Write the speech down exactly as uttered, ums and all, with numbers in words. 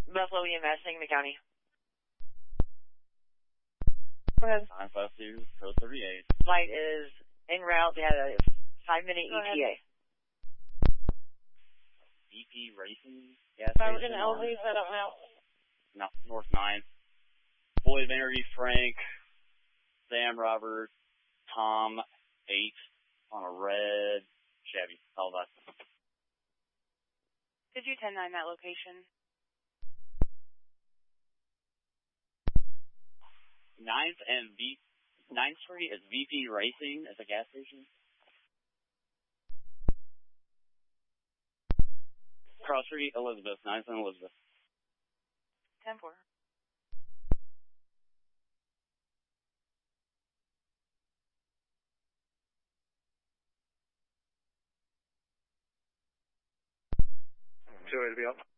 Buffalo E M S, Sangamon County. Go ahead. nine five two, code thirty-eight. Flight is en route. They had a five-minute Go E T A. V P Racing gas If I were station. going to L Z's, I don't know. No, North nine. Boyd Vanderby, Frank, Sam, Robert, Tom, eight on a red Chevy. All that. Did you ten nine that location? Ninth and V Ninth Street is V P Racing at the gas station. Cross Street, Elizabeth. Ninth and Elizabeth. ten four. two eight to be up.